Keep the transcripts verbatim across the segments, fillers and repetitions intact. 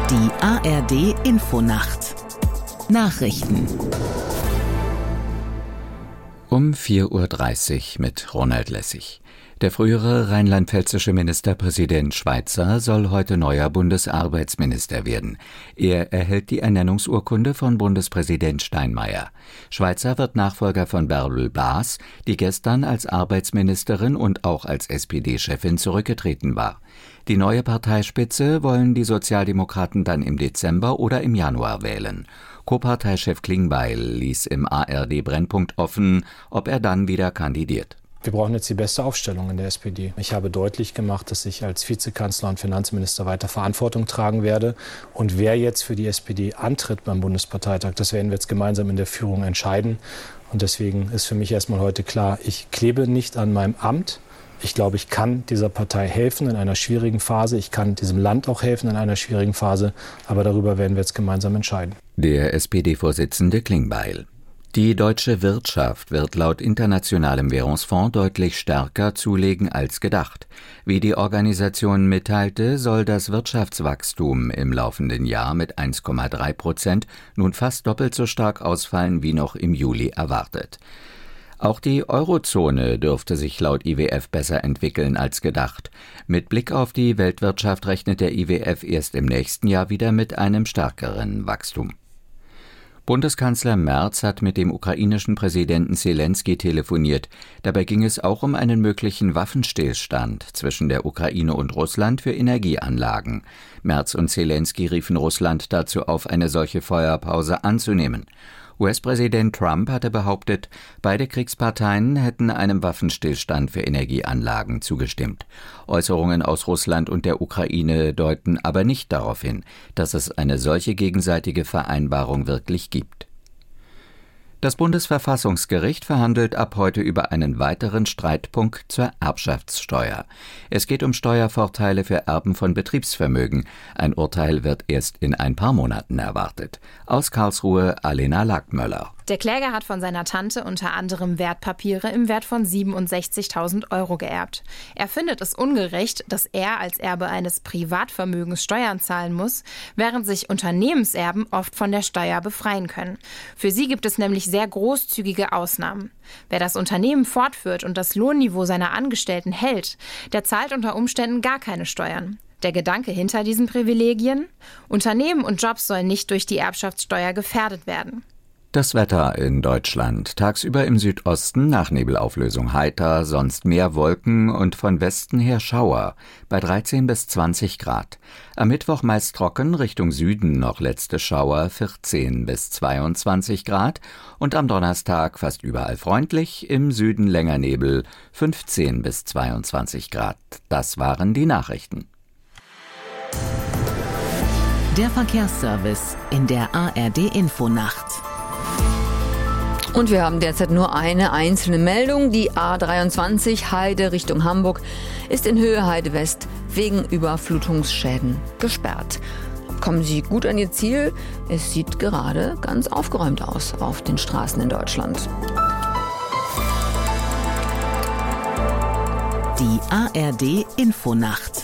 Die A R D Infonacht Nachrichten um vier Uhr dreißig mit Ronald Lessig. Der frühere rheinland-pfälzische Ministerpräsident Schweizer soll heute neuer Bundesarbeitsminister werden. Er erhält die Ernennungsurkunde von Bundespräsident Steinmeier. Schweizer wird Nachfolger von Bärbel Baas, die gestern als Arbeitsministerin und auch als S P D-Chefin zurückgetreten war. Die neue Parteispitze wollen die Sozialdemokraten dann im Dezember oder im Januar wählen. Co-Parteichef Klingbeil ließ im A R D-Brennpunkt offen, ob er dann wieder kandidiert. Wir brauchen jetzt die beste Aufstellung in der S P D. Ich habe deutlich gemacht, dass ich als Vizekanzler und Finanzminister weiter Verantwortung tragen werde. Und wer jetzt für die S P D antritt beim Bundesparteitag, das werden wir jetzt gemeinsam in der Führung entscheiden. Und deswegen ist für mich erstmal heute klar, ich klebe nicht an meinem Amt. Ich glaube, ich kann dieser Partei helfen in einer schwierigen Phase. Ich kann diesem Land auch helfen in einer schwierigen Phase. Aber darüber werden wir jetzt gemeinsam entscheiden. Der S P D-Vorsitzende Klingbeil. Die deutsche Wirtschaft wird laut Internationalem Währungsfonds deutlich stärker zulegen als gedacht. Wie die Organisation mitteilte, soll das Wirtschaftswachstum im laufenden Jahr mit eins Komma drei Prozent nun fast doppelt so stark ausfallen wie noch im Juli erwartet. Auch die Eurozone dürfte sich laut I W F besser entwickeln als gedacht. Mit Blick auf die Weltwirtschaft rechnet der I W F erst im nächsten Jahr wieder mit einem stärkeren Wachstum. Bundeskanzler Merz hat mit dem ukrainischen Präsidenten Selenskyj telefoniert. Dabei ging es auch um einen möglichen Waffenstillstand zwischen der Ukraine und Russland für Energieanlagen. Merz und Selenskyj riefen Russland dazu auf, eine solche Feuerpause anzunehmen. U S-Präsident Trump hatte behauptet, beide Kriegsparteien hätten einem Waffenstillstand für Energieanlagen zugestimmt. Äußerungen aus Russland und der Ukraine deuten aber nicht darauf hin, dass es eine solche gegenseitige Vereinbarung wirklich gibt. Das Bundesverfassungsgericht verhandelt ab heute über einen weiteren Streitpunkt zur Erbschaftssteuer. Es geht um Steuervorteile für Erben von Betriebsvermögen. Ein Urteil wird erst in ein paar Monaten erwartet. Aus Karlsruhe Alena Lackmöller. Der Kläger hat von seiner Tante unter anderem Wertpapiere im Wert von siebenundsechzigtausend Euro geerbt. Er findet es ungerecht, dass er als Erbe eines Privatvermögens Steuern zahlen muss, während sich Unternehmenserben oft von der Steuer befreien können. Für sie gibt es nämlich sehr großzügige Ausnahmen. Wer das Unternehmen fortführt und das Lohnniveau seiner Angestellten hält, der zahlt unter Umständen gar keine Steuern. Der Gedanke hinter diesen Privilegien? Unternehmen und Jobs sollen nicht durch die Erbschaftssteuer gefährdet werden. Das Wetter in Deutschland. Tagsüber im Südosten nach Nebelauflösung heiter, sonst mehr Wolken und von Westen her Schauer bei dreizehn bis zwanzig Grad. Am Mittwoch meist trocken, Richtung Süden noch letzte Schauer, vierzehn bis zweiundzwanzig Grad. Und am Donnerstag fast überall freundlich, im Süden länger Nebel, fünfzehn bis zweiundzwanzig Grad. Das waren die Nachrichten. Der Verkehrsservice in der A R D Infonacht. Und wir haben derzeit nur eine einzelne Meldung. Die A dreiundzwanzig Heide Richtung Hamburg ist in Höhe Heide West wegen Überflutungsschäden gesperrt. Kommen Sie gut an Ihr Ziel? Es sieht gerade ganz aufgeräumt aus auf den Straßen in Deutschland. Die A R D Infonacht.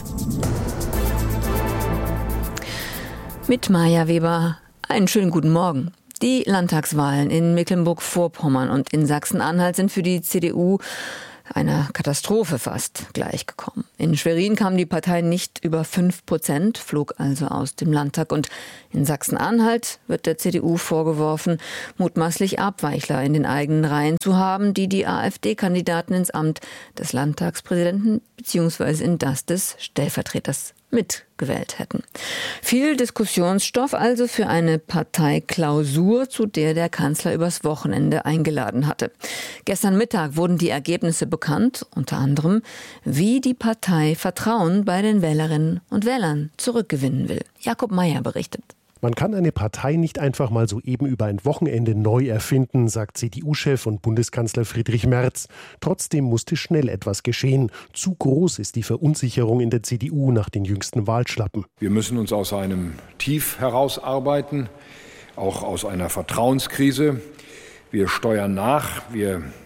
Mit Maja Weber. Einen schönen guten Morgen. Die Landtagswahlen in Mecklenburg-Vorpommern und in Sachsen-Anhalt sind für die C D U einer Katastrophe fast gleichgekommen. In Schwerin kam die Partei nicht über fünf Prozent, flog also aus dem Landtag. Und in Sachsen-Anhalt wird der C D U vorgeworfen, mutmaßlich Abweichler in den eigenen Reihen zu haben, die die AfD-Kandidaten ins Amt des Landtagspräsidenten bzw. in das des Stellvertreters mitgewählt hätten. Viel Diskussionsstoff also für eine Parteiklausur, zu der der Kanzler übers Wochenende eingeladen hatte. Gestern Mittag wurden die Ergebnisse bekannt, unter anderem, wie die Partei Vertrauen bei den Wählerinnen und Wählern zurückgewinnen will. Jakob Meyer berichtet. Man kann eine Partei nicht einfach mal so eben über ein Wochenende neu erfinden, sagt C D U-Chef und Bundeskanzler Friedrich Merz. Trotzdem musste schnell etwas geschehen. Zu groß ist die Verunsicherung in der C D U nach den jüngsten Wahlschlappen. Wir müssen uns aus einem Tief herausarbeiten, auch aus einer Vertrauenskrise. Wir steuern nach, wir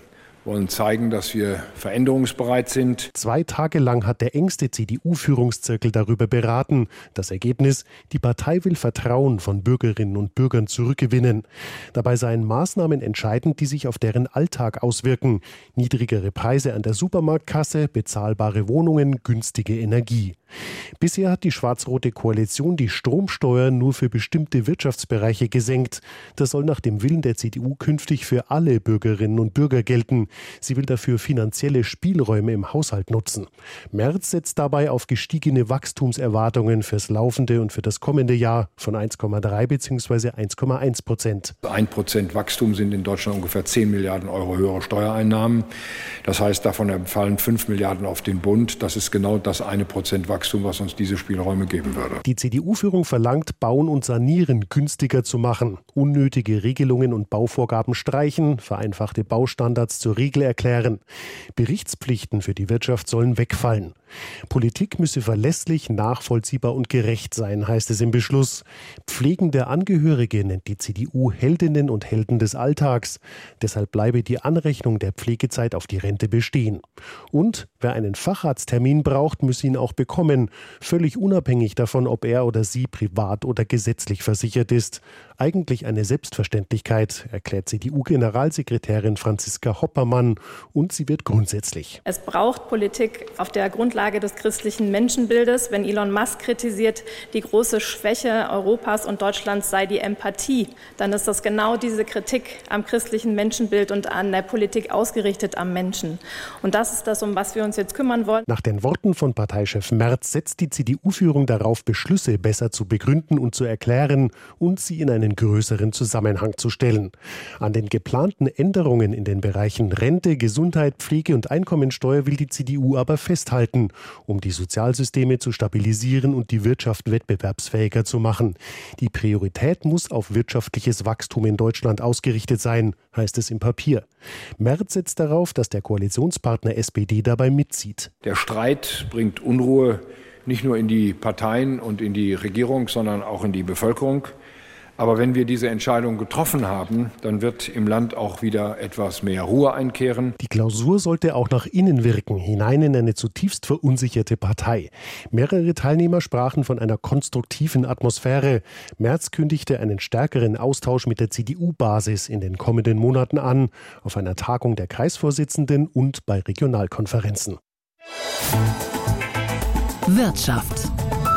wollen zeigen, dass wir veränderungsbereit sind. Zwei Tage lang hat der engste C D U-Führungszirkel darüber beraten. Das Ergebnis: Die Partei will Vertrauen von Bürgerinnen und Bürgern zurückgewinnen. Dabei seien Maßnahmen entscheidend, die sich auf deren Alltag auswirken. Niedrigere Preise an der Supermarktkasse, bezahlbare Wohnungen, günstige Energie. Bisher hat die schwarz-rote Koalition die Stromsteuer nur für bestimmte Wirtschaftsbereiche gesenkt. Das soll nach dem Willen der C D U künftig für alle Bürgerinnen und Bürger gelten. Sie will dafür finanzielle Spielräume im Haushalt nutzen. Merz setzt dabei auf gestiegene Wachstumserwartungen fürs laufende und für das kommende Jahr von eins Komma drei bzw. eins Komma eins Prozent. Ein Prozent Wachstum sind in Deutschland ungefähr zehn Milliarden Euro höhere Steuereinnahmen. Das heißt, davon entfallen fünf Milliarden auf den Bund. Das ist genau das eine Prozent Wachstum, was uns diese Spielräume geben würde. Die C D U-Führung verlangt, Bauen und Sanieren günstiger zu machen, unnötige Regelungen und Bauvorgaben streichen, vereinfachte Baustandards zur Regel erklären. Berichtspflichten für die Wirtschaft sollen wegfallen. Politik müsse verlässlich, nachvollziehbar und gerecht sein, heißt es im Beschluss. Pflegende Angehörige nennt die C D U Heldinnen und Helden des Alltags. Deshalb bleibe die Anrechnung der Pflegezeit auf die Rente bestehen. Und wer einen Facharzttermin braucht, müsse ihn auch bekommen, völlig unabhängig davon, ob er oder sie privat oder gesetzlich versichert ist. Eigentlich eine Selbstverständlichkeit, erklärt C D U-Generalsekretärin Franziska Hoppermann, und sie wird grundsätzlich. Es braucht Politik auf der Grundlage des christlichen Menschenbildes. Wenn Elon Musk kritisiert, die große Schwäche Europas und Deutschlands sei die Empathie, dann ist das genau diese Kritik am christlichen Menschenbild und an der Politik ausgerichtet am Menschen. Und das ist das, um was wir uns jetzt kümmern wollen. Nach den Worten von Parteichef Merz setzt die C D U-Führung darauf, Beschlüsse besser zu begründen und zu erklären und sie in einen größeren Zusammenhang zu stellen. An den geplanten Änderungen in den Bereichen Rente, Gesundheit, Pflege und Einkommensteuer will die C D U aber festhalten, um die Sozialsysteme zu stabilisieren und die Wirtschaft wettbewerbsfähiger zu machen. Die Priorität muss auf wirtschaftliches Wachstum in Deutschland ausgerichtet sein, heißt es im Papier. Merz setzt darauf, dass der Koalitionspartner S P D dabei mitzieht. Der Streit bringt Unruhe nicht nur in die Parteien und in die Regierung, sondern auch in die Bevölkerung. Aber wenn wir diese Entscheidung getroffen haben, dann wird im Land auch wieder etwas mehr Ruhe einkehren. Die Klausur sollte auch nach innen wirken, hinein in eine zutiefst verunsicherte Partei. Mehrere Teilnehmer sprachen von einer konstruktiven Atmosphäre. Merz kündigte einen stärkeren Austausch mit der C D U-Basis in den kommenden Monaten an, auf einer Tagung der Kreisvorsitzenden und bei Regionalkonferenzen. Wirtschaft.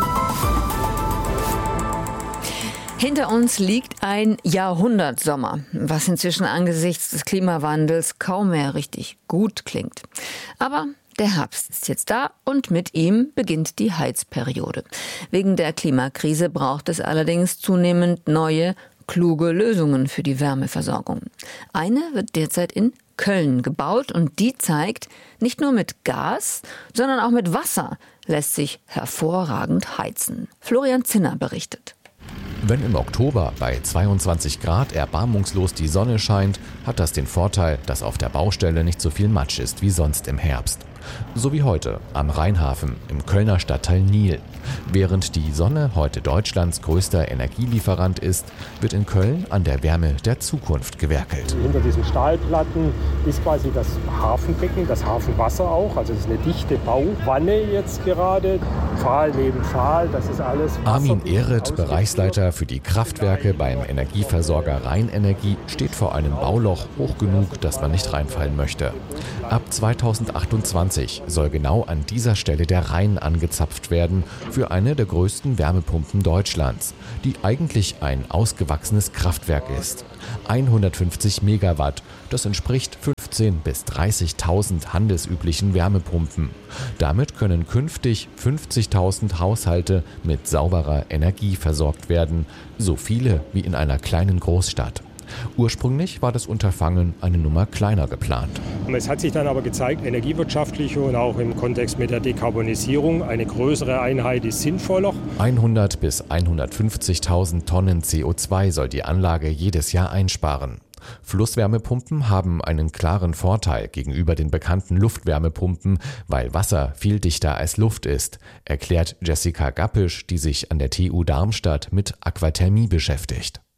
Hinter uns liegt ein Jahrhundertsommer, was inzwischen angesichts des Klimawandels kaum mehr richtig gut klingt. Aber der Herbst ist jetzt da und mit ihm beginnt die Heizperiode. Wegen der Klimakrise braucht es allerdings zunehmend neue, kluge Lösungen für die Wärmeversorgung. Eine wird derzeit in Köln gebaut und die zeigt, nicht nur mit Gas, sondern auch mit Wasser lässt sich hervorragend heizen. Florian Zinner berichtet. Wenn im Oktober bei zweiundzwanzig Grad erbarmungslos die Sonne scheint, hat das den Vorteil, dass auf der Baustelle nicht so viel Matsch ist wie sonst im Herbst. So wie heute am Rheinhafen im Kölner Stadtteil Nil. Während die Sonne heute Deutschlands größter Energielieferant ist, wird in Köln an der Wärme der Zukunft gewerkelt. Hinter diesen Stahlplatten ist quasi das Hafenbecken, das Hafenwasser auch. Also es ist eine dichte Bauwanne jetzt gerade. Pfahl neben Pfahl, das ist alles Wasser. Armin Ehret, Bereichsleiter für die Kraftwerke beim Energieversorger Rheinenergie, steht vor einem Bauloch hoch genug, dass man nicht reinfallen möchte. Ab zweitausendachtundzwanzig soll genau an dieser Stelle der Rhein angezapft werden für eine der größten Wärmepumpen Deutschlands, die eigentlich ein ausgewachsenes Kraftwerk ist. hundertfünfzig Megawatt, das entspricht fünfzehntausend bis dreißigtausend handelsüblichen Wärmepumpen. Damit können künftig fünfzigtausend Haushalte mit sauberer Energie versorgt werden, so viele wie in einer kleinen Großstadt. Ursprünglich war das Unterfangen eine Nummer kleiner geplant. Es hat sich dann aber gezeigt, energiewirtschaftlich und auch im Kontext mit der Dekarbonisierung, eine größere Einheit ist sinnvoller. hundert bis hundertfünfzigtausend Tonnen C O zwei soll die Anlage jedes Jahr einsparen. Flusswärmepumpen haben einen klaren Vorteil gegenüber den bekannten Luftwärmepumpen, weil Wasser viel dichter als Luft ist, erklärt Jessica Gappisch, die sich an der T U Darmstadt mit Aquathermie beschäftigt.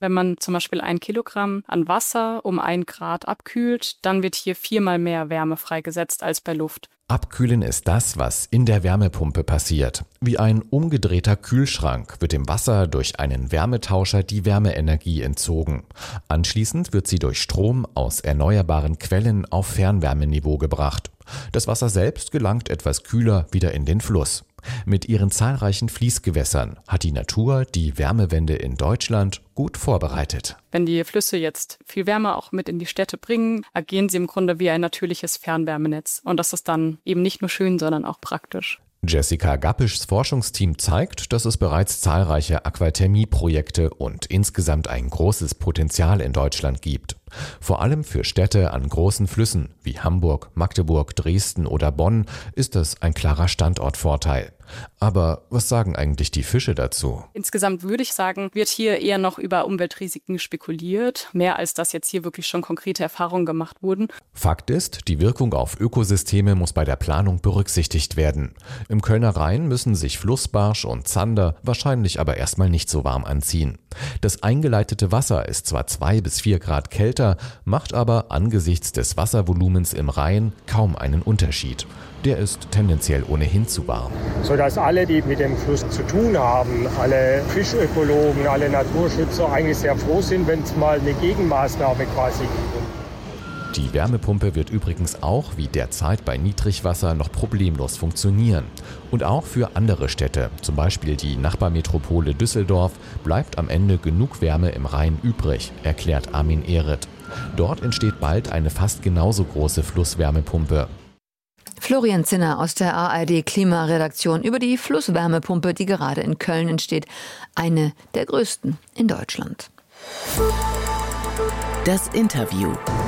Wenn man zum Beispiel ein Kilogramm an Wasser um ein Grad abkühlt, dann wird hier viermal mehr Wärme freigesetzt als bei Luft. Abkühlen ist das, was in der Wärmepumpe passiert. Wie ein umgedrehter Kühlschrank wird dem Wasser durch einen Wärmetauscher die Wärmeenergie entzogen. Anschließend wird sie durch Strom aus erneuerbaren Quellen auf Fernwärmeniveau gebracht. Das Wasser selbst gelangt etwas kühler wieder in den Fluss. Mit ihren zahlreichen Fließgewässern hat die Natur die Wärmewende in Deutschland gut vorbereitet. Wenn die Flüsse jetzt viel Wärme auch mit in die Städte bringen, agieren sie im Grunde wie ein natürliches Fernwärmenetz. Und das ist dann eben nicht nur schön, sondern auch praktisch. Jessica Gappischs Forschungsteam zeigt, dass es bereits zahlreiche Aquathermie-Projekte und insgesamt ein großes Potenzial in Deutschland gibt. Vor allem für Städte an großen Flüssen wie Hamburg, Magdeburg, Dresden oder Bonn ist das ein klarer Standortvorteil. Aber was sagen eigentlich die Fische dazu? Insgesamt würde ich sagen, wird hier eher noch über Umweltrisiken spekuliert, mehr als dass jetzt hier wirklich schon konkrete Erfahrungen gemacht wurden. Fakt ist, die Wirkung auf Ökosysteme muss bei der Planung berücksichtigt werden. Im Kölner Rhein müssen sich Flussbarsch und Zander wahrscheinlich aber erstmal nicht so warm anziehen. Das eingeleitete Wasser ist zwar zwei bis vier Grad kälter, macht aber angesichts des Wasservolumens im Rhein kaum einen Unterschied. Der ist tendenziell ohnehin zu warm. Sodass alle, die mit dem Fluss zu tun haben, alle Fischökologen, alle Naturschützer eigentlich sehr froh sind, wenn es mal eine Gegenmaßnahme quasi gibt. Die Wärmepumpe wird übrigens auch, wie derzeit bei Niedrigwasser, noch problemlos funktionieren. Und auch für andere Städte, zum Beispiel die Nachbarmetropole Düsseldorf, bleibt am Ende genug Wärme im Rhein übrig, erklärt Armin Ehret. Dort entsteht bald eine fast genauso große Flusswärmepumpe. Florian Zinner aus der A R D-Klimaredaktion über die Flusswärmepumpe, die gerade in Köln entsteht. Eine der größten in Deutschland. Das Interview.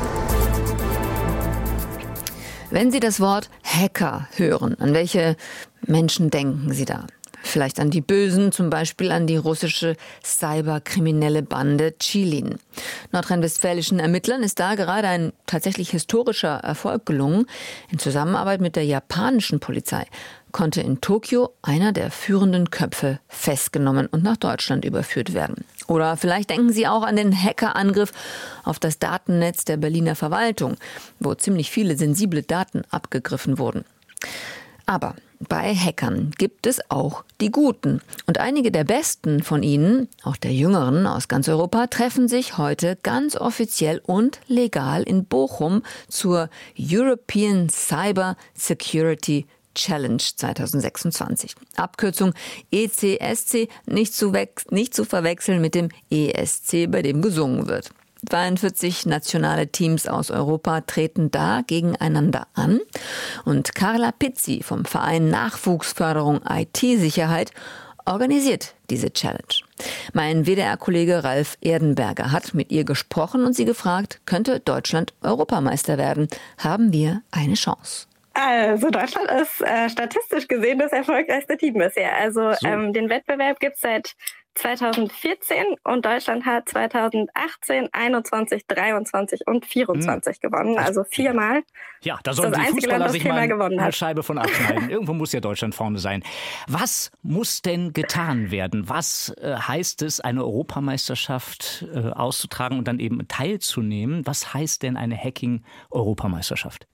Wenn Sie das Wort Hacker hören, an welche Menschen denken Sie da? Vielleicht an die Bösen, zum Beispiel an die russische cyberkriminelle Bande Chilin. Nordrhein-westfälischen Ermittlern ist da gerade ein tatsächlich historischer Erfolg gelungen. In Zusammenarbeit mit der japanischen Polizei konnte in Tokio einer der führenden Köpfe festgenommen und nach Deutschland überführt werden. Oder vielleicht denken Sie auch an den Hackerangriff auf das Datennetz der Berliner Verwaltung, wo ziemlich viele sensible Daten abgegriffen wurden. Aber bei Hackern gibt es auch die Guten. Und einige der Besten von ihnen, auch der Jüngeren aus ganz Europa, treffen sich heute ganz offiziell und legal in Bochum zur European Cyber Security Challenge zwanzig sechsundzwanzig. Abkürzung E C S C, nicht zu, nicht zu verwechseln mit dem E S C, bei dem gesungen wird. zweiundvierzig nationale Teams aus Europa treten da gegeneinander an. Und Carla Pizzi vom Verein Nachwuchsförderung I T-Sicherheit organisiert diese Challenge. Mein W D R-Kollege Ralf Erdenberger hat mit ihr gesprochen und sie gefragt, könnte Deutschland Europameister werden? Haben wir eine Chance? Also Deutschland ist äh, statistisch gesehen das erfolgreichste Team bisher. Also so. ähm, den Wettbewerb gibt es seit zweitausendvierzehn und Deutschland hat zweitausendachtzehn, einundzwanzig, dreiundzwanzig und vierundzwanzig hm. gewonnen. Also viermal. Ja, da sollen die Fußballer sich mal eine Scheibe von abschneiden. Irgendwo muss ja Deutschland vorne sein. Was muss denn getan werden? Was äh, heißt es, eine Europameisterschaft äh, auszutragen und dann eben teilzunehmen? Was heißt denn eine Hacking-Europameisterschaft?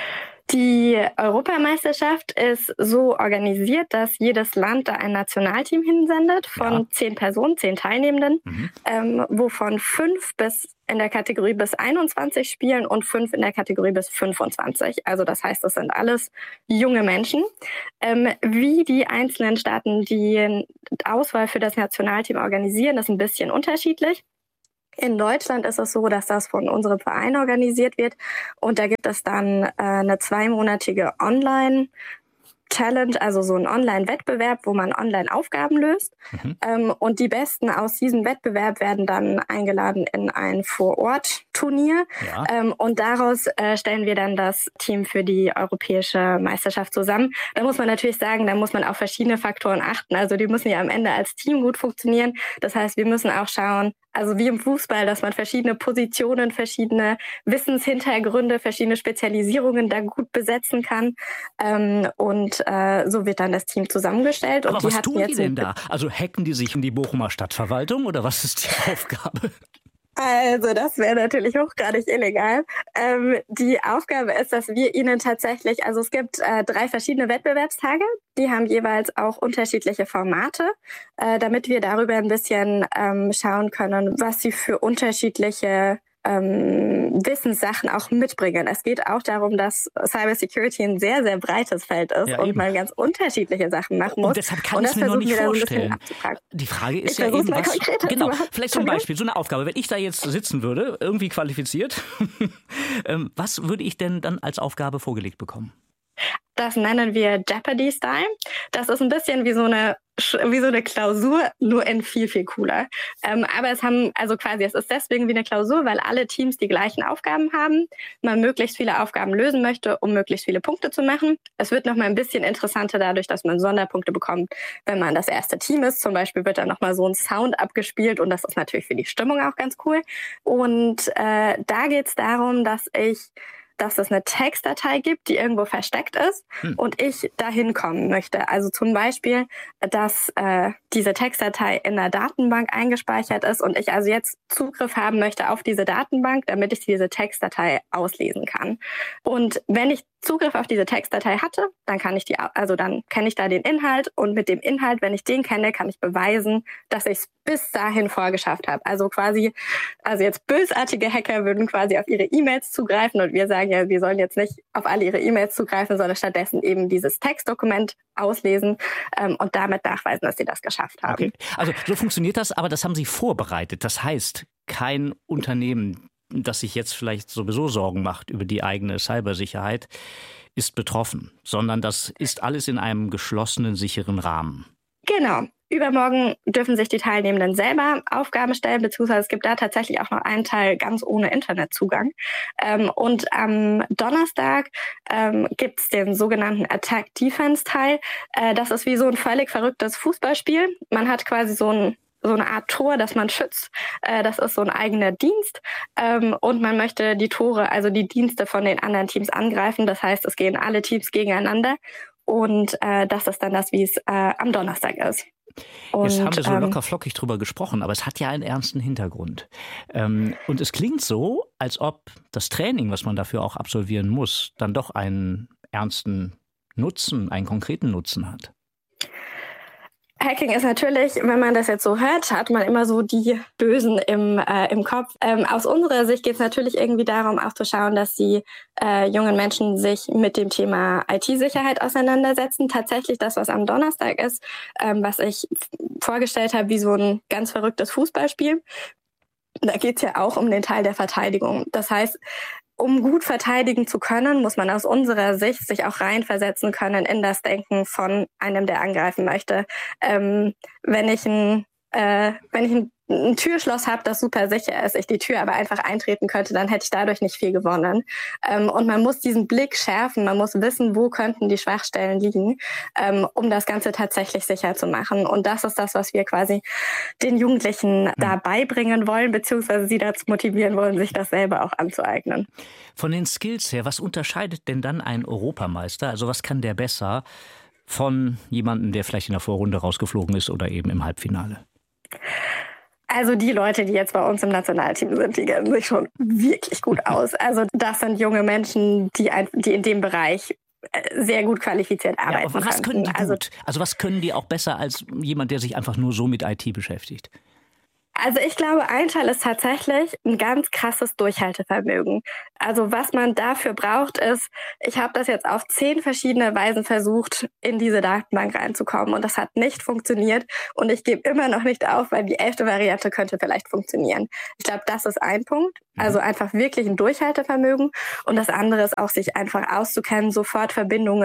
Die Europameisterschaft ist so organisiert, dass jedes Land da ein Nationalteam hinsendet von ja. zehn Personen, zehn Teilnehmenden, mhm. ähm, wovon fünf bis in der Kategorie bis einundzwanzig spielen und fünf in der Kategorie bis fünfundzwanzig. Also das heißt, das sind alles junge Menschen. Ähm, wie die einzelnen Staaten die Auswahl für das Nationalteam organisieren, ist ein bisschen unterschiedlich. In Deutschland ist es so, dass das von unserem Verein organisiert wird und da gibt es dann äh, eine zweimonatige Online-Challenge, also so einen Online-Wettbewerb, wo man Online-Aufgaben löst. Mhm. Ähm, und die Besten aus diesem Wettbewerb werden dann eingeladen in ein Vorort Turnier. Ja. Ähm, und daraus äh, stellen wir dann das Team für die europäische Meisterschaft zusammen. Da muss man natürlich sagen, da muss man auf verschiedene Faktoren achten. Also die müssen ja am Ende als Team gut funktionieren. Das heißt, wir müssen auch schauen, also wie im Fußball, dass man verschiedene Positionen, verschiedene Wissenshintergründe, verschiedene Spezialisierungen da gut besetzen kann. Ähm, und äh, so wird dann das Team zusammengestellt. Aber und die was hatten tun die jetzt denn da? Also hacken die sich in die Bochumer Stadtverwaltung oder was ist die Aufgabe? Also das wäre natürlich hochgradig illegal. Ähm, die Aufgabe ist, dass wir ihnen tatsächlich, also es gibt äh, drei verschiedene Wettbewerbstage, die haben jeweils auch unterschiedliche Formate, äh, damit wir darüber ein bisschen ähm, schauen können, was sie für unterschiedliche ähm, Wissenssachen auch mitbringen. Es geht auch darum, dass Cybersecurity ein sehr, sehr breites Feld ist ja, und eben. man ganz unterschiedliche Sachen machen muss. Und deshalb kann ich es mir noch nicht vorstellen. Die Frage ist ich ja eben, was... Genau, zu vielleicht zum Beispiel so eine Aufgabe. Wenn ich da jetzt sitzen würde, irgendwie qualifiziert, was würde ich denn dann als Aufgabe vorgelegt bekommen? Das nennen wir Jeopardy-Style. Das ist ein bisschen wie so eine wie so eine Klausur, nur in viel, viel cooler. Ähm, aber es haben, also quasi, es ist deswegen wie eine Klausur, weil alle Teams die gleichen Aufgaben haben, man möglichst viele Aufgaben lösen möchte, um möglichst viele Punkte zu machen. Es wird nochmal ein bisschen interessanter dadurch, dass man Sonderpunkte bekommt, wenn man das erste Team ist. Zum Beispiel wird dann nochmal so ein Sound abgespielt und das ist natürlich für die Stimmung auch ganz cool. Und äh, da geht es darum, dass ich dass es eine Textdatei gibt, die irgendwo versteckt ist hm. und ich dahin kommen möchte. Also zum Beispiel, dass äh, diese Textdatei in der Datenbank eingespeichert ist und ich also jetzt Zugriff haben möchte auf diese Datenbank, damit ich diese Textdatei auslesen kann. Und wenn ich Zugriff auf diese Textdatei hatte, dann kann ich die, also dann kenne ich da den Inhalt und mit dem Inhalt, wenn ich den kenne, kann ich beweisen, dass ich es bis dahin vorgeschafft habe. Also quasi, also jetzt bösartige Hacker würden quasi auf ihre E-Mails zugreifen und wir sagen ja, wir sollen jetzt nicht auf alle ihre E-Mails zugreifen, sondern stattdessen eben dieses Textdokument auslesen ähm, und damit nachweisen, dass sie das geschafft haben. Okay. Also so funktioniert das, aber das haben Sie vorbereitet. Das heißt, kein Unternehmen, das sich jetzt vielleicht sowieso Sorgen macht über die eigene Cybersicherheit, ist betroffen, sondern das ist alles in einem geschlossenen, sicheren Rahmen. Genau. Übermorgen dürfen sich die Teilnehmenden selber Aufgaben stellen, beziehungsweise es gibt da tatsächlich auch noch einen Teil ganz ohne Internetzugang. Ähm, und am Donnerstag ähm, gibt es den sogenannten Attack-Defense-Teil. Äh, das ist wie so ein völlig verrücktes Fußballspiel. Man hat quasi so ein so eine Art Tor, das man schützt. Äh, das ist so ein eigener Dienst. Ähm, und man möchte die Tore, also die Dienste von den anderen Teams angreifen. Das heißt, es gehen alle Teams gegeneinander. Und äh, das ist dann das, wie es äh, am Donnerstag ist. Und, Jetzt haben wir so ähm, locker flockig drüber gesprochen, aber es hat ja einen ernsten Hintergrund. Ähm, und es klingt so, als ob das Training, was man dafür auch absolvieren muss, dann doch einen ernsten Nutzen, einen konkreten Nutzen hat. Hacking ist natürlich, wenn man das jetzt so hört, hat man immer so die Bösen im, äh, im Kopf. Ähm, aus unserer Sicht geht es natürlich irgendwie darum, auch zu schauen, dass die äh, jungen Menschen sich mit dem Thema I T-Sicherheit auseinandersetzen. Tatsächlich das, was am Donnerstag ist, ähm, was ich vorgestellt habe, wie so ein ganz verrücktes Fußballspiel. Da geht es ja auch um den Teil der Verteidigung. Das heißt, um gut verteidigen zu können, muss man aus unserer Sicht sich auch reinversetzen können in das Denken von einem, der angreifen möchte. Ähm, wenn ich ein, äh, wenn ich ein, ein Türschloss habe, das super sicher ist, ich die Tür aber einfach eintreten könnte, dann hätte ich dadurch nicht viel gewonnen. Ähm, und man muss diesen Blick schärfen, man muss wissen, wo könnten die Schwachstellen liegen, ähm, um das Ganze tatsächlich sicher zu machen. Und das ist das, was wir quasi den Jugendlichen da beibringen wollen, beziehungsweise sie dazu motivieren wollen, sich das selber auch anzueignen. Von den Skills her, was unterscheidet denn dann ein Europameister? Also was kann der besser von jemandem, der vielleicht in der Vorrunde rausgeflogen ist oder eben im Halbfinale? Also die Leute, die jetzt bei uns im Nationalteam sind, die kennen sich schon wirklich gut aus. Also das sind junge Menschen, die, ein, die in dem Bereich sehr gut qualifiziert arbeiten. Ja, aber was können die gut? Also, also was können die auch besser als jemand, der sich einfach nur so mit I T beschäftigt? Also ich glaube, ein Teil ist tatsächlich ein ganz krasses Durchhaltevermögen. Also was man dafür braucht, ist, ich habe das jetzt auf zehn verschiedene Weisen versucht, in diese Datenbank reinzukommen und das hat nicht funktioniert und ich gebe immer noch nicht auf, weil die elfte Variante könnte vielleicht funktionieren. Ich glaube, das ist ein Punkt. Also einfach wirklich ein Durchhaltevermögen und das andere ist auch, sich einfach auszukennen, sofort Verbindungen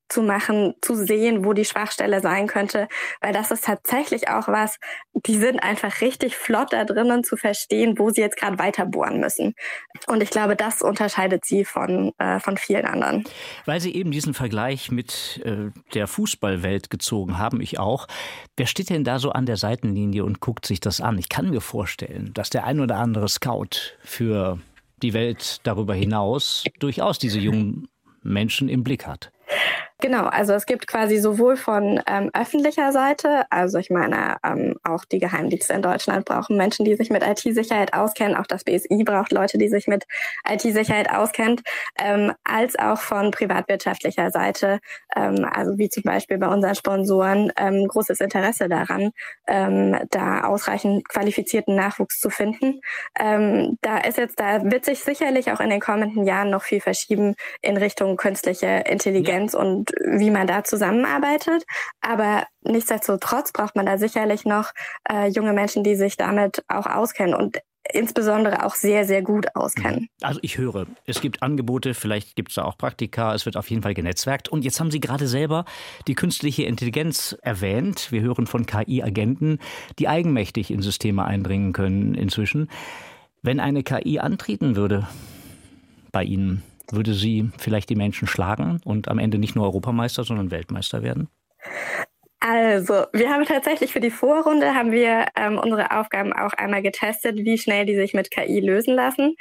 zu machen, zu sehen, wo die Schwachstelle sein könnte, weil das ist tatsächlich auch was, die sind einfach richtig flott da drinnen zu verstehen, wo sie jetzt gerade weiter bohren müssen. Und ich glaube, das unterscheidet sie von, äh, von vielen anderen. Weil Sie eben diesen Vergleich mit äh, der Fußballwelt gezogen haben, ich auch. Wer steht denn da so an der Seitenlinie und guckt sich das an? Ich kann mir vorstellen, dass der ein oder andere Scout für die Welt darüber hinaus durchaus diese jungen Menschen im Blick hat. Genau, also es gibt quasi sowohl von ähm, öffentlicher Seite, also ich meine, ähm, auch die Geheimdienste in Deutschland brauchen Menschen, die sich mit I T-Sicherheit auskennen, auch das B S I braucht Leute, die sich mit I T-Sicherheit auskennen, ähm, als auch von privatwirtschaftlicher Seite, ähm, also wie zum Beispiel bei unseren Sponsoren, ähm, großes Interesse daran, ähm, da ausreichend qualifizierten Nachwuchs zu finden. Ähm, da ist jetzt, da wird sich sicherlich auch in den kommenden Jahren noch viel verschieben in Richtung künstliche Intelligenz ja. und wie man da zusammenarbeitet. Aber nichtsdestotrotz braucht man da sicherlich noch äh, junge Menschen, die sich damit auch auskennen und insbesondere auch sehr, sehr gut auskennen. Also ich höre, es gibt Angebote, vielleicht gibt es da auch Praktika, es wird auf jeden Fall genetzwerkt. Und jetzt haben Sie gerade selber die künstliche Intelligenz erwähnt. Wir hören von K I-Agenten, die eigenmächtig in Systeme eindringen können inzwischen. Wenn eine K I antreten würde bei Ihnen, würde sie vielleicht die Menschen schlagen und am Ende nicht nur Europameister, sondern Weltmeister werden? Also, wir haben tatsächlich für die Vorrunde haben wir ähm, unsere Aufgaben auch einmal getestet, wie schnell die sich mit K I lösen lassen.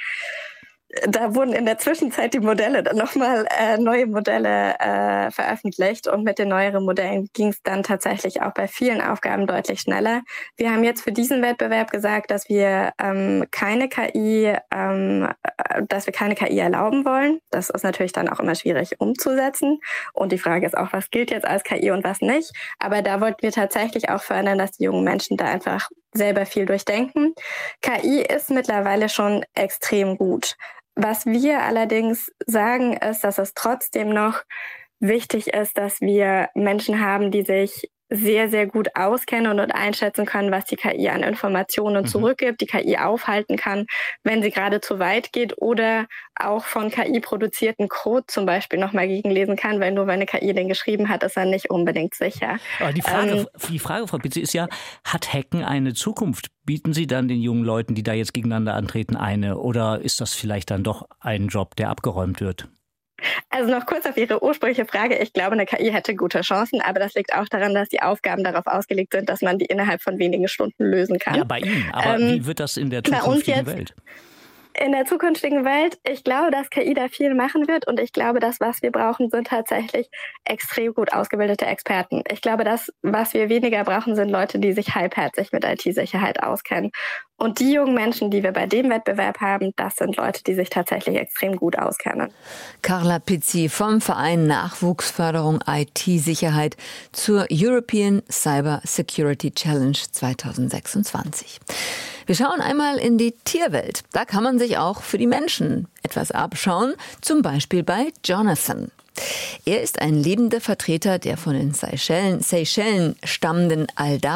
Da wurden in der Zwischenzeit die Modelle dann nochmal äh, neue Modelle äh, veröffentlicht und mit den neueren Modellen ging es dann tatsächlich auch bei vielen Aufgaben deutlich schneller. Wir haben jetzt für diesen Wettbewerb gesagt, dass wir ähm, keine K I, ähm, dass wir keine K I erlauben wollen. Das ist natürlich dann auch immer schwierig umzusetzen und die Frage ist auch, was gilt jetzt als K I und was nicht. Aber da wollten wir tatsächlich auch fördern, dass die jungen Menschen da einfach selber viel durchdenken. K I ist mittlerweile schon extrem gut. Was wir allerdings sagen, ist, dass es trotzdem noch wichtig ist, dass wir Menschen haben, die sich sehr, sehr gut auskennen und einschätzen können, was die K I an Informationen mhm. zurückgibt, die K I aufhalten kann, wenn sie gerade zu weit geht oder auch von K I produzierten Code zum Beispiel nochmal gegenlesen kann, weil nur weil eine K I den geschrieben hat, ist er nicht unbedingt sicher. Aber die Frage, ähm, die Frage, Frau Pitze, ist ja, hat Hacken eine Zukunft? Bieten Sie dann den jungen Leuten, die da jetzt gegeneinander antreten, eine? Oder ist das vielleicht dann doch ein Job, der abgeräumt wird? Also noch kurz auf Ihre ursprüngliche Frage. Ich glaube, eine K I hätte gute Chancen, aber das liegt auch daran, dass die Aufgaben darauf ausgelegt sind, dass man die innerhalb von wenigen Stunden lösen kann. Ja, bei Ihnen. Aber ähm, wie wird das in der zukünftigen Welt? In der zukünftigen Welt, ich glaube, dass K I da viel machen wird und ich glaube, das, was wir brauchen, sind tatsächlich extrem gut ausgebildete Experten. Ich glaube, das, was wir weniger brauchen, sind Leute, die sich halbherzig mit I T-Sicherheit auskennen. Und die jungen Menschen, die wir bei dem Wettbewerb haben, das sind Leute, die sich tatsächlich extrem gut auskennen. Carla Pizzi vom Verein Nachwuchsförderung I T-Sicherheit zur European Cyber Security Challenge zweitausendsechsundzwanzig. Wir schauen einmal in die Tierwelt. Da kann man sich auch für die Menschen etwas abschauen, zum Beispiel bei Jonathan. Er ist ein lebender Vertreter der von den Seychellen, Seychellen stammenden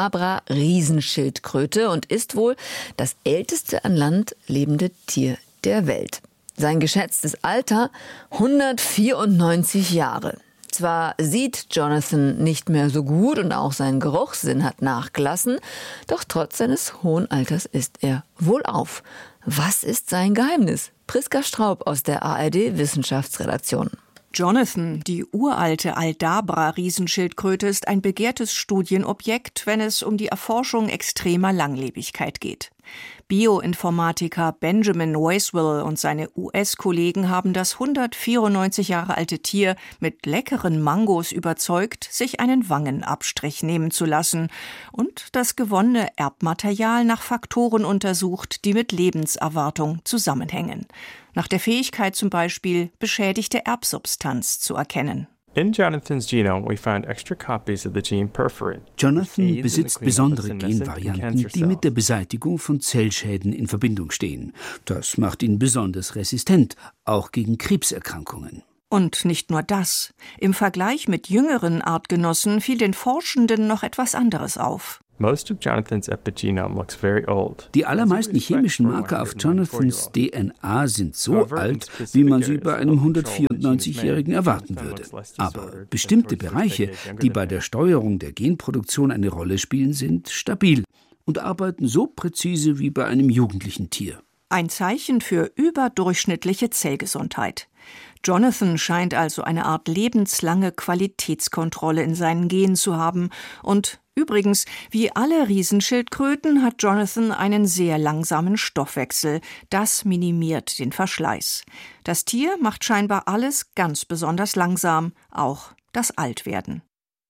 Aldabra-Riesenschildkröte und ist wohl das älteste an Land lebende Tier der Welt. Sein geschätztes Alter hundertvierundneunzig Jahre. Zwar sieht Jonathan nicht mehr so gut und auch sein Geruchssinn hat nachgelassen, doch trotz seines hohen Alters ist er wohlauf. Was ist sein Geheimnis? Priska Straub aus der A R D-Wissenschaftsredaktion. Jonathan, die uralte Aldabra-Riesenschildkröte, ist ein begehrtes Studienobjekt, wenn es um die Erforschung extremer Langlebigkeit geht. Bioinformatiker Benjamin Weiswell und seine U S-Kollegen haben das hundertvierundneunzig Jahre alte Tier mit leckeren Mangos überzeugt, sich einen Wangenabstrich nehmen zu lassen und das gewonnene Erbmaterial nach Faktoren untersucht, die mit Lebenserwartung zusammenhängen. Nach der Fähigkeit zum Beispiel, beschädigte Erbsubstanz zu erkennen. In Jonathan's genome, we found extra copies of the gene perforin. Jonathan besitzt besondere Genvarianten, die mit der Beseitigung von Zellschäden in Verbindung stehen. Das macht ihn besonders resistent, auch gegen Krebserkrankungen. Und nicht nur das. Im Vergleich mit jüngeren Artgenossen fiel den Forschenden noch etwas anderes auf. Die allermeisten chemischen Marker auf Jonathans D N A sind so alt, wie man sie bei einem hundertvierundneunzigjährigen erwarten würde. Aber bestimmte Bereiche, die bei der Steuerung der Genproduktion eine Rolle spielen, sind stabil und arbeiten so präzise wie bei einem jugendlichen Tier. Ein Zeichen für überdurchschnittliche Zellgesundheit. Jonathan scheint also eine Art lebenslange Qualitätskontrolle in seinen Genen zu haben. Und übrigens, wie alle Riesenschildkröten hat Jonathan einen sehr langsamen Stoffwechsel. Das minimiert den Verschleiß. Das Tier macht scheinbar alles ganz besonders langsam, auch das Altwerden.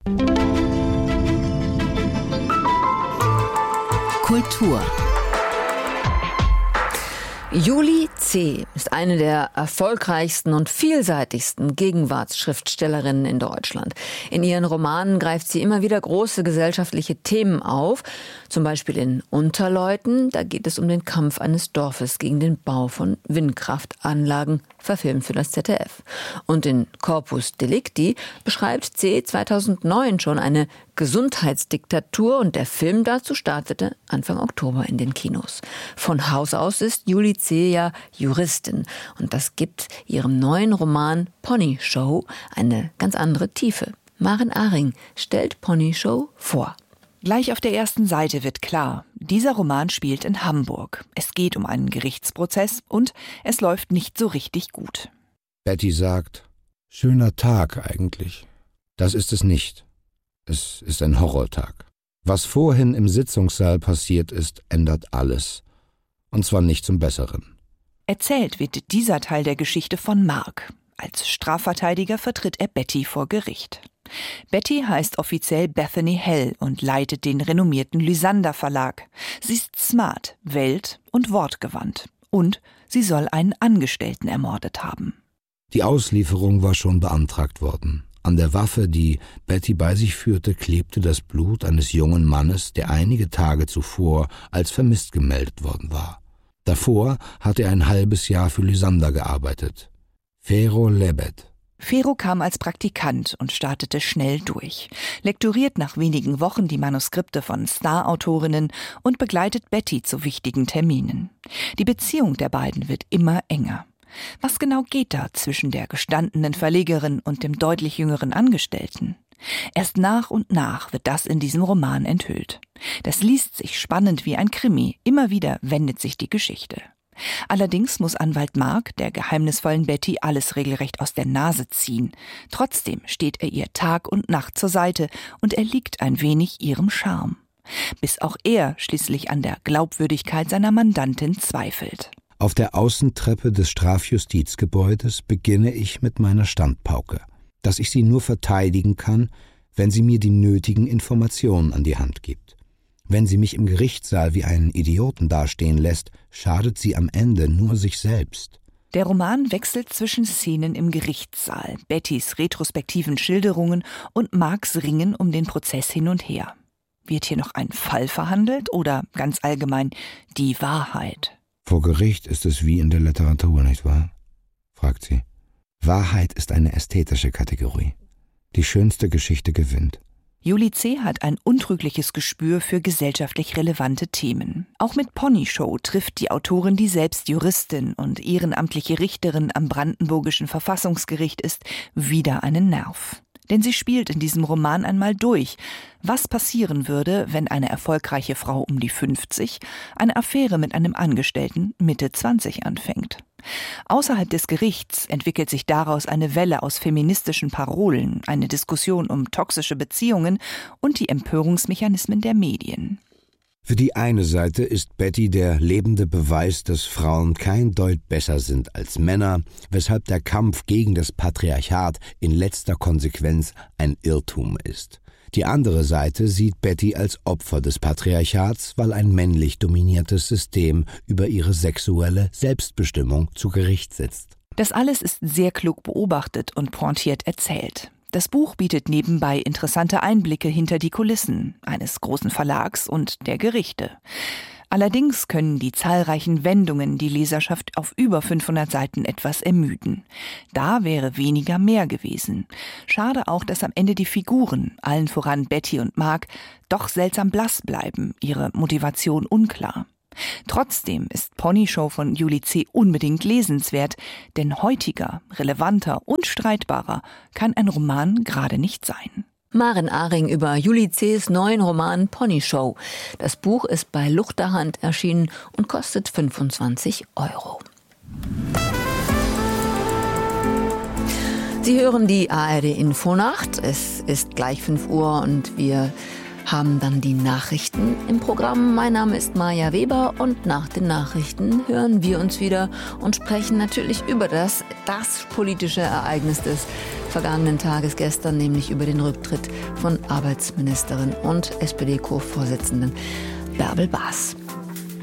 Kultur. Julie C. ist eine der erfolgreichsten und vielseitigsten Gegenwartsschriftstellerinnen in Deutschland. In ihren Romanen greift sie immer wieder große gesellschaftliche Themen auf. Zum Beispiel in Unterleuten, da geht es um den Kampf eines Dorfes gegen den Bau von Windkraftanlagen, verfilmt für das Z D F. Und in Corpus Delicti beschreibt C. zweitausendneun schon eine Gesundheitsdiktatur und der Film dazu startete Anfang Oktober in den Kinos. Von Haus aus ist Julie C. ja Juristin und das gibt ihrem neuen Roman Pony Show eine ganz andere Tiefe. Maren Aring stellt Pony Show vor. Gleich auf der ersten Seite wird klar, dieser Roman spielt in Hamburg. Es geht um einen Gerichtsprozess und es läuft nicht so richtig gut. Betty sagt, schöner Tag eigentlich. Das ist es nicht. Es ist ein Horrortag. Was vorhin im Sitzungssaal passiert ist, ändert alles. Und zwar nicht zum Besseren. Erzählt wird dieser Teil der Geschichte von Mark. Als Strafverteidiger vertritt er Betty vor Gericht. Betty heißt offiziell Bethany Hell und leitet den renommierten Lysander Verlag. Sie ist smart, welt- und wortgewandt. Und sie soll einen Angestellten ermordet haben. Die Auslieferung war schon beantragt worden. An der Waffe, die Betty bei sich führte, klebte das Blut eines jungen Mannes, der einige Tage zuvor als vermisst gemeldet worden war. Davor hatte er ein halbes Jahr für Lysander gearbeitet. Fero Lebed. Fero kam als Praktikant und startete schnell durch, lektoriert nach wenigen Wochen die Manuskripte von Star-Autorinnen und begleitet Betty zu wichtigen Terminen. Die Beziehung der beiden wird immer enger. Was genau geht da zwischen der gestandenen Verlegerin und dem deutlich jüngeren Angestellten? Erst nach und nach wird das in diesem Roman enthüllt. Das liest sich spannend wie ein Krimi, immer wieder wendet sich die Geschichte. Allerdings muss Anwalt Mark der geheimnisvollen Betty alles regelrecht aus der Nase ziehen. Trotzdem steht er ihr Tag und Nacht zur Seite und er liegt ein wenig ihrem Charme. Bis auch er schließlich an der Glaubwürdigkeit seiner Mandantin zweifelt. Auf der Außentreppe des Strafjustizgebäudes beginne ich mit meiner Standpauke, dass ich sie nur verteidigen kann, wenn sie mir die nötigen Informationen an die Hand gibt. Wenn sie mich im Gerichtssaal wie einen Idioten dastehen lässt, schadet sie am Ende nur sich selbst. Der Roman wechselt zwischen Szenen im Gerichtssaal, Bettys retrospektiven Schilderungen und Marks Ringen um den Prozess hin und her. Wird hier noch ein Fall verhandelt oder ganz allgemein die Wahrheit? Vor Gericht ist es wie in der Literatur, nicht wahr? Fragt sie. Wahrheit ist eine ästhetische Kategorie. Die schönste Geschichte gewinnt. Julie C. hat ein untrügliches Gespür für gesellschaftlich relevante Themen. Auch mit Pony Show trifft die Autorin, die selbst Juristin und ehrenamtliche Richterin am Brandenburgischen Verfassungsgericht ist, wieder einen Nerv. Denn sie spielt in diesem Roman einmal durch, was passieren würde, wenn eine erfolgreiche Frau um die fünfzig eine Affäre mit einem Angestellten Mitte zwanzig anfängt. Außerhalb des Gerichts entwickelt sich daraus eine Welle aus feministischen Parolen, eine Diskussion um toxische Beziehungen und die Empörungsmechanismen der Medien. Für die eine Seite ist Betty der lebende Beweis, dass Frauen kein Deut besser sind als Männer, weshalb der Kampf gegen das Patriarchat in letzter Konsequenz ein Irrtum ist. Die andere Seite sieht Betty als Opfer des Patriarchats, weil ein männlich dominiertes System über ihre sexuelle Selbstbestimmung zu Gericht sitzt. Das alles ist sehr klug beobachtet und pointiert erzählt. Das Buch bietet nebenbei interessante Einblicke hinter die Kulissen eines großen Verlags und der Gerichte. Allerdings können die zahlreichen Wendungen die Leserschaft auf über fünfhundert Seiten etwas ermüden. Da wäre weniger mehr gewesen. Schade auch, dass am Ende die Figuren, allen voran Betty und Mark, doch seltsam blass bleiben, ihre Motivation unklar. Trotzdem ist Ponyshow von Julie C. unbedingt lesenswert, denn heutiger, relevanter und streitbarer kann ein Roman gerade nicht sein. Maren Aring über Julie C.'s neuen Roman Ponyshow. Das Buch ist bei Luchterhand erschienen und kostet fünfundzwanzig Euro. Sie hören die A R D-Infonacht. Es ist gleich fünf Uhr und wir haben dann die Nachrichten im Programm. Mein Name ist Maja Weber und nach den Nachrichten hören wir uns wieder und sprechen natürlich über das, das politische Ereignis des vergangenen Tages gestern, nämlich über den Rücktritt von Arbeitsministerin und S P D-Co-Vorsitzenden Bärbel Baas.